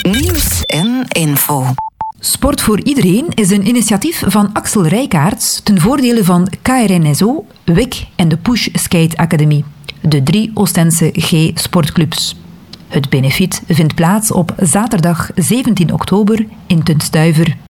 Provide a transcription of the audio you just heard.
Nieuws en info. Sport voor iedereen is een initiatief van Axel Rijkaards ten voordele van KRN-SO, WEC en de Push Skate Academy, de 3 Oostense G-sportclubs. Het benefiet vindt plaats op zaterdag 17 oktober in Tunstuiver.